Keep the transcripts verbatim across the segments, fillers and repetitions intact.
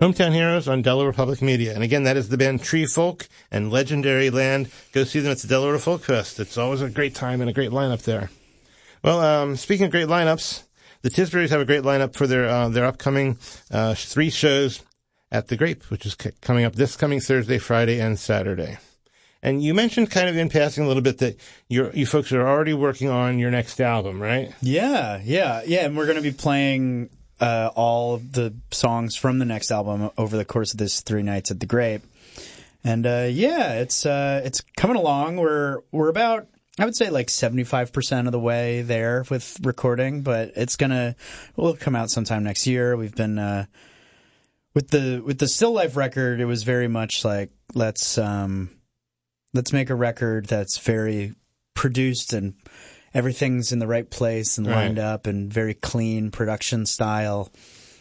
Hometown Heroes on Delaware Public Media. And again, that is the band Tree Folk and Legendary Land. Go see them at the Delaware Folk Fest. It's always a great time and a great lineup there. Well, um, speaking of great lineups, the Tisburys have a great lineup for their uh, their upcoming uh, three shows at the Grape, which is c- coming up this coming Thursday, Friday, and Saturday. And you mentioned kind of in passing a little bit that you're, you folks are already working on your next album, right? Yeah, yeah, yeah. And we're going to be playing uh, all of the songs from the next album over the course of this three nights at the Grape. And uh, yeah, it's uh, it's coming along. We're we're about, I would say, like seventy-five percent of the way there with recording, but it's gonna will come out sometime next year. We've been uh, with the with the Still Life record. It was very much like let's. Um, Let's make a record that's very produced and everything's in the right place and lined right. up and very clean production style.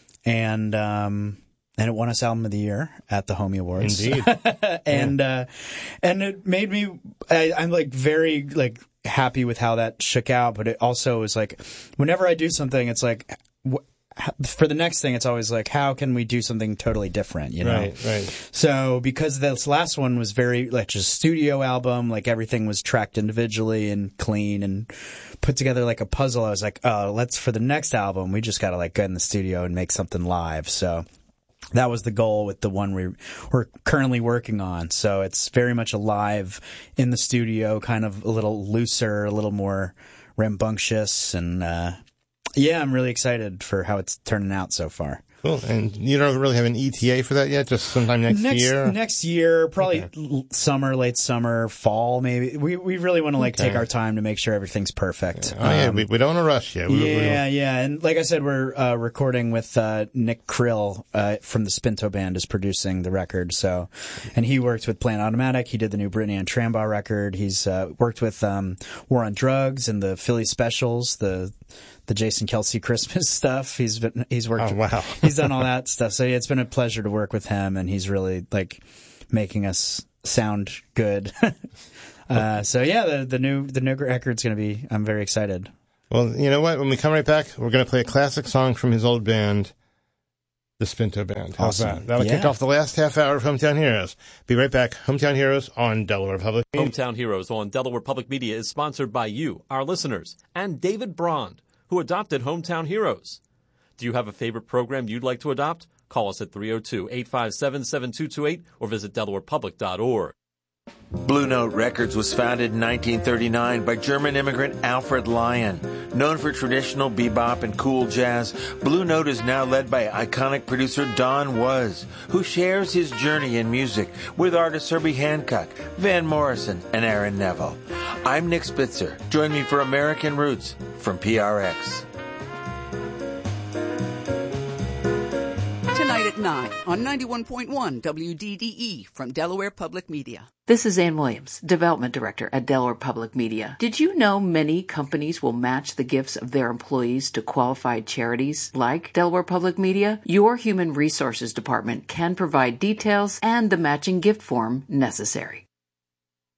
And um, and it won us Album of the Year at the Homie Awards. Indeed. and yeah. uh, and it made me I, I'm like very like happy with how that shook out. But it also was like whenever I do something, it's like. Wh- For the next thing, it's always like, how can we do something totally different, you know? Right, right. So because this last one was very, like, just a studio album, like everything was tracked individually and clean and put together like a puzzle, I was like, oh, let's, for the next album, we just gotta, like, get in the studio and make something live. So that was the goal with the one we, we're currently working on. So it's very much alive in the studio, kind of a little looser, a little more rambunctious, and, uh, yeah, I'm really excited for how it's turning out so far. Cool. And you don't really have an E T A for that yet? Just sometime next, next year? Next year, probably okay. l- summer, late summer, fall, maybe. We we really want to like okay. take our time to make sure everything's perfect. Yeah. Oh, um, yeah. We, we don't want to rush yet. We, yeah, we yeah. And like I said, we're uh, recording with uh, Nick Krill uh, from the Spinto Band is producing the record. So, and he worked with Plant Automatic. He did the new Brittany and Trambaugh record. He's uh, worked with um, War on Drugs and the Philly Specials, the the Jason Kelsey Christmas stuff. He's been, he's worked, oh, wow. he's done all that stuff. So yeah, it's been a pleasure to work with him, and he's really like making us sound good. uh, so yeah, the, the new, the new record's going to be, I'm very excited. Well, you know what? When we come right back, we're going to play a classic song from his old band, the Spinto Band. How's awesome. that? That'll yeah. kick off the last half hour of Hometown Heroes. Be right back. Hometown Heroes on Delaware Public Media. Hometown Heroes on Delaware Public Media is sponsored by you, our listeners, and David Brond, who adopted Hometown Heroes. Do you have a favorite program you'd like to adopt? Call us at three oh two, eight five seven, seven two two eight or visit delaware public dot org. Blue Note Records was founded in nineteen thirty-nine by German immigrant Alfred Lion. Known for traditional bebop and cool jazz, Blue Note is now led by iconic producer Don Was, who shares his journey in music with artists Herbie Hancock, Van Morrison, and Aaron Neville. I'm Nick Spitzer. Join me for American Roots from P R X. Tonight at nine on ninety-one point one W D D E from Delaware Public Media. This is Ann Williams, Development Director at Delaware Public Media. Did you know many companies will match the gifts of their employees to qualified charities like Delaware Public Media? Your Human Resources Department can provide details and the matching gift form necessary.